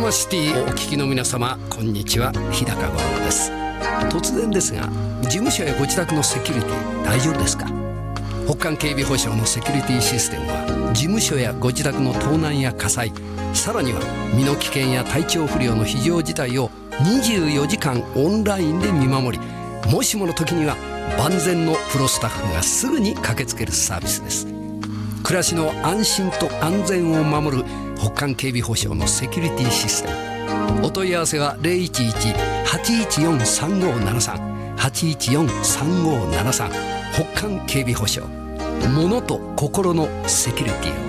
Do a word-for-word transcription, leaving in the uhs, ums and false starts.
川シティをお聞きの皆様、こんにちは。日高五郎です。突然ですが、事務所やご自宅のセキュリティ大丈夫ですか？北韓警備保障のセキュリティシステムは、事務所やご自宅の盗難や火災、さらには身の危険や体調不良の非常事態をにじゅうよじかんオンラインで見守り、もしもの時には万全のプロスタッフがすぐに駆けつけるサービスです。暮らしの安心と安全を守る北韓警備保障のセキュリティシステム。お問い合わせは ゼロいちいち はちいちよん さんごななさん はちいちよん さんごななさん。北韓警備保障、物と心のセキュリティを。